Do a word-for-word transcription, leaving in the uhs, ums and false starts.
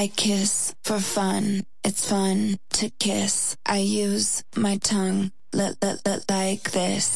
I kiss for fun. It's fun to kiss. I use my tongue li- li- li- like this.